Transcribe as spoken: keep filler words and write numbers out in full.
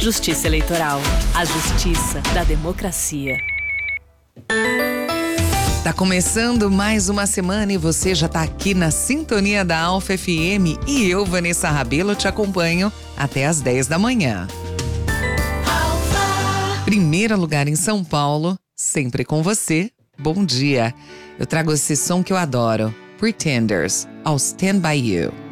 Justiça Eleitoral. A justiça da democracia. Tá começando mais uma semana e você já tá aqui na sintonia da Alfa F M e eu, Vanessa Rabelo, te acompanho até às dez da manhã. Alfa. Primeiro lugar em São Paulo, sempre com você. Bom dia. Eu trago esse som que eu adoro, Pretenders, I'll Stand By You.